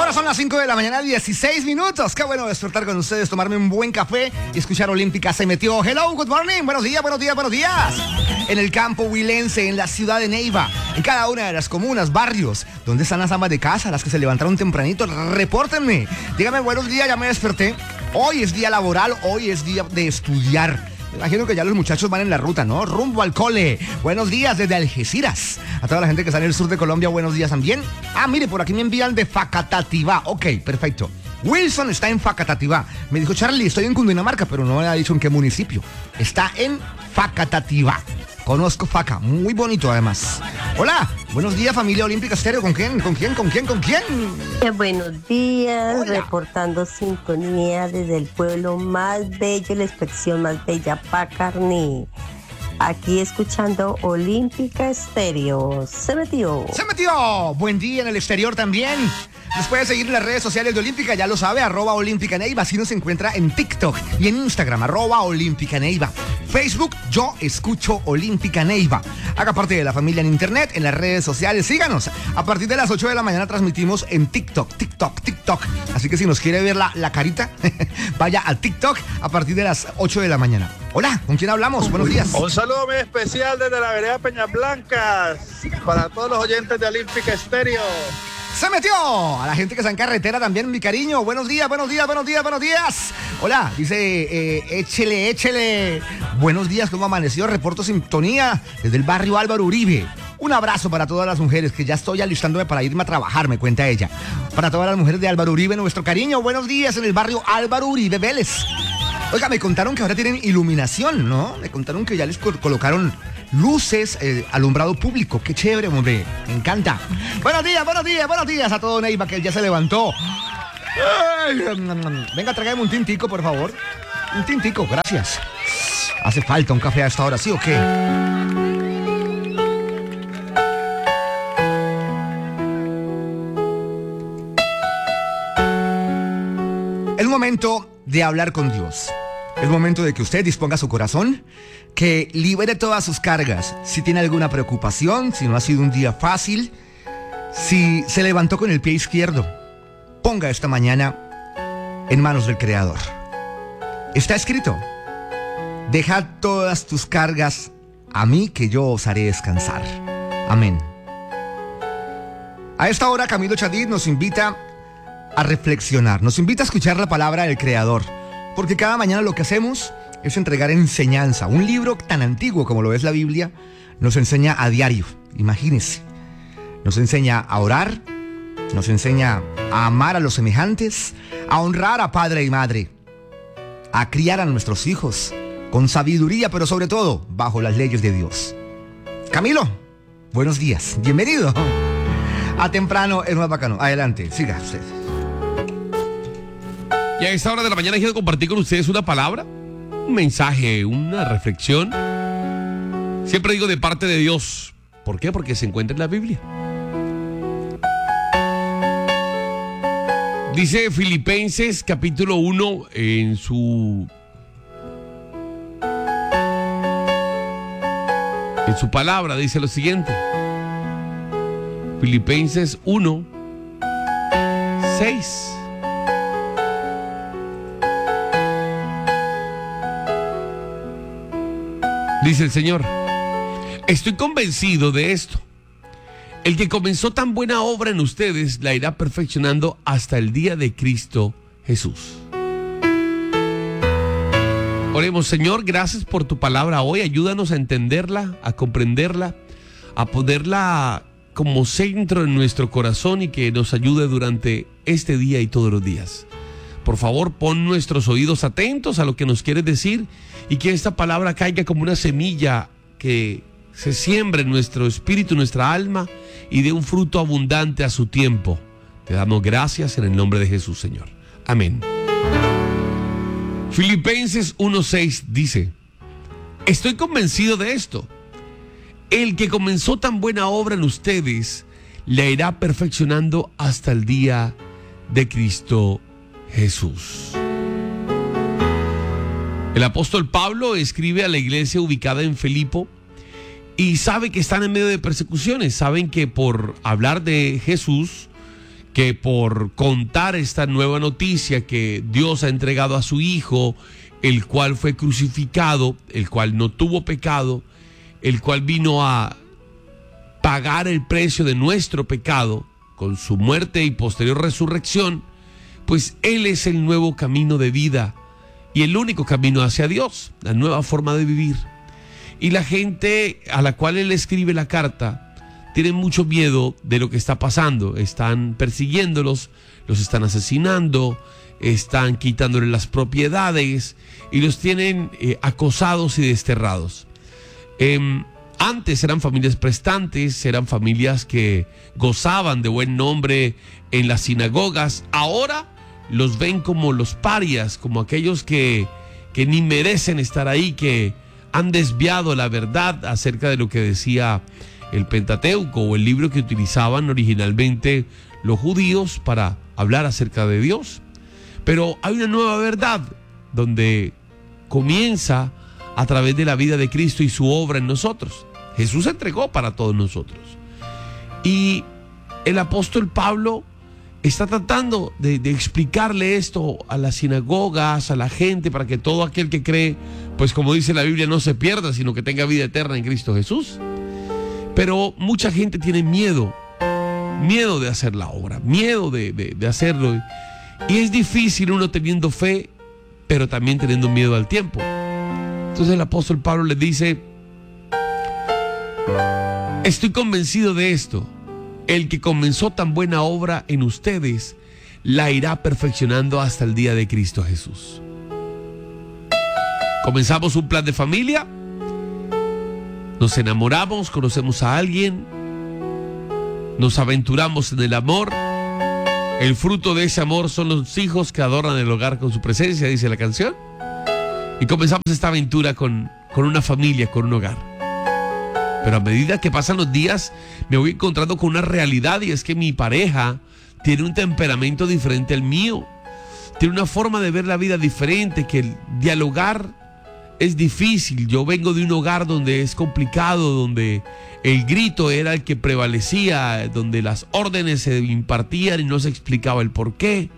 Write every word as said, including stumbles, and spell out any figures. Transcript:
Ahora son las cinco de la mañana, dieciséis minutos. Qué bueno despertar con ustedes, tomarme un buen café y escuchar Olímpica se metió. Hello, good morning, buenos días, buenos días, buenos días. En el campo huilense, en la ciudad de Neiva, en cada una de las comunas, barrios, donde están las amas de casa, las que se levantaron tempranito, repórtenme. Dígame buenos días, ya me desperté. Hoy es día laboral, hoy es día de estudiar. Me imagino que ya los muchachos van en la ruta, ¿no? Rumbo al cole. Buenos días desde Algeciras. A toda la gente que está en el sur de Colombia, buenos días también. Ah, mire, por aquí me envían de Facatativá. Ok, perfecto. Wilson está en Facatativá. Me dijo, Charlie, estoy en Cundinamarca, pero no me ha dicho en qué municipio. Está en Facatativá. Conozco Faca, muy bonito además. Hola, buenos días familia Olímpica Estéreo. ¿Con quién? ¿Con quién? ¿Con quién? ¿Con quién? Eh, buenos días, Hola. Reportando sintonía desde el pueblo más bello, la inspección más bella, Pacarní. Aquí escuchando Olímpica Estéreo. Se metió. ¡Se metió! Buen día en el exterior también. Nos puede seguir en las redes sociales de Olímpica, ya lo sabe, arroba Olímpica Neiva. Así nos encuentra en TikTok y en Instagram, arroba Olímpica Neiva. Facebook, yo escucho Olímpica Neiva. Haga parte de la familia en internet, en las redes sociales, síganos. A partir de las ocho de la mañana transmitimos en TikTok, TikTok, TikTok. Así que si nos quiere ver la, la carita, vaya a TikTok a partir de las ocho de la mañana. Hola, ¿con quién hablamos? Buenos días. Un saludo muy especial desde la vereda Peñas Blancas para todos los oyentes de Olímpica Estéreo. ¡Se metió! A la gente que está en carretera también, mi cariño. Buenos días, buenos días, buenos días, buenos días. Hola, dice, eh, échele, échele. Buenos días, ¿cómo amaneció? Reporto sintonía desde el barrio Álvaro Uribe. Un abrazo para todas las mujeres, que ya estoy alistándome para irme a trabajar, me cuenta ella. Para todas las mujeres de Álvaro Uribe, nuestro cariño. Buenos días en el barrio Álvaro Uribe Vélez. Oiga, me contaron que ahora tienen iluminación, ¿no? Me contaron que ya les col- colocaron luces, eh, alumbrado público. Qué chévere, hombre. Me encanta. Buenos días, buenos días, buenos días a todo Neiva, que ya se levantó. Ay, venga, tráigame un tintico, por favor. Un tintico, gracias. Hace falta un café a esta hora, ¿sí o qué? Es momento de hablar con Dios. Es momento de que usted disponga su corazón, que libere todas sus cargas. Si tiene alguna preocupación, si no ha sido un día fácil, si se levantó con el pie izquierdo, ponga esta mañana en manos del Creador. Está escrito: deja todas tus cargas a mí, que yo os haré descansar. Amén. A esta hora Camilo Chadid nos invita a reflexionar, nos invita a escuchar la palabra del Creador, porque cada mañana lo que hacemos es entregar enseñanza. Un libro tan antiguo como lo es la Biblia nos enseña a diario, imagínense. Nos enseña a orar, nos enseña a amar a los semejantes, a honrar a padre y madre, a criar a nuestros hijos con sabiduría, pero sobre todo bajo las leyes de Dios. Camilo, buenos días, bienvenido a Temprano es Más Bacano. Adelante, siga usted. Y a esta hora de la mañana quiero compartir con ustedes una palabra, un mensaje, una reflexión. Siempre digo de parte de Dios. ¿Por qué? Porque se encuentra en la Biblia. Dice Filipenses capítulo uno en su en su palabra, dice lo siguiente. Filipenses uno, seis. Dice el Señor: estoy convencido de esto. El que comenzó tan buena obra en ustedes la irá perfeccionando hasta el día de Cristo Jesús. Oremos. Señor, gracias por tu palabra hoy. Ayúdanos a entenderla, a comprenderla, a ponerla como centro en nuestro corazón y que nos ayude durante este día y todos los días. Por favor, pon nuestros oídos atentos a lo que nos quieres decir y que esta palabra caiga como una semilla que se siembre en nuestro espíritu, nuestra alma, y dé un fruto abundante a su tiempo. Te damos gracias en el nombre de Jesús, Señor. Amén. Filipenses uno seis dice: estoy convencido de esto. El que comenzó tan buena obra en ustedes la irá perfeccionando hasta el día de Cristo Jesús. El apóstol Pablo escribe a la iglesia ubicada en Filipo y sabe que están en medio de persecuciones. Saben que por hablar de Jesús, que por contar esta nueva noticia que Dios ha entregado a su Hijo, el cual fue crucificado, el cual no tuvo pecado, el cual vino a pagar el precio de nuestro pecado con su muerte y posterior resurrección, pues Él es el nuevo camino de vida y el único camino hacia Dios, la nueva forma de vivir. Y la gente a la cual Él escribe la carta tiene mucho miedo de lo que está pasando. Están persiguiéndolos, los están asesinando, están quitándoles las propiedades y los tienen eh, acosados y desterrados. Eh, antes eran familias prestantes, eran familias que gozaban de buen nombre en las sinagogas. Ahora los ven como los parias, como aquellos que, que ni merecen estar ahí, que han desviado la verdad acerca de lo que decía el Pentateuco, o el libro que utilizaban originalmente los judíos para hablar acerca de Dios. Pero hay una nueva verdad donde comienza a través de la vida de Cristo y su obra en nosotros. Jesús se entregó para todos nosotros. Y el apóstol Pablo está tratando de, de explicarle esto a las sinagogas, a la gente, para que todo aquel que cree, pues como dice la Biblia, no se pierda, sino que tenga vida eterna en Cristo Jesús. Pero mucha gente tiene miedo, miedo de hacer la obra, miedo de, de, de hacerlo. Y es difícil uno teniendo fe, pero también teniendo miedo al tiempo. Entonces el apóstol Pablo les dice: estoy convencido de esto, el que comenzó tan buena obra en ustedes, la irá perfeccionando hasta el día de Cristo Jesús. Comenzamos un plan de familia, nos enamoramos, conocemos a alguien, nos aventuramos en el amor. El fruto de ese amor son los hijos que adornan el hogar con su presencia, dice la canción. Y comenzamos esta aventura con, con una familia, con un hogar. Pero a medida que pasan los días, me voy encontrando con una realidad, y es que mi pareja tiene un temperamento diferente al mío. Tiene una forma de ver la vida diferente, que el dialogar es difícil. Yo vengo de un hogar donde es complicado, donde el grito era el que prevalecía, donde las órdenes se impartían y no se explicaba el por qué.